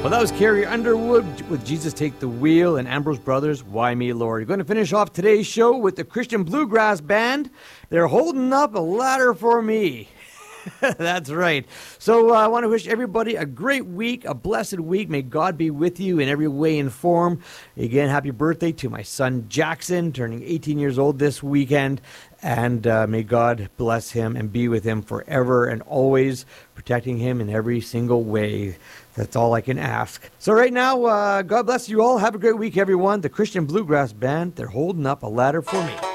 Well, that was Carrie Underwood with Jesus Take the Wheel and Ambrose Brothers, Why Me, Lord. We're going to finish off today's show with the Christian Bluegrass Band. They're holding up a ladder for me. That's right. So I want to wish everybody a great week, a blessed week. May God be with you in every way and form. Again, happy birthday to my son Jackson, turning 18 years old this weekend. And may God bless him and be with him forever and always, protecting him in every single way. That's all I can ask. So right now, God bless you all. Have a great week, everyone. The Christian Bluegrass Band, they're holding up a ladder for me.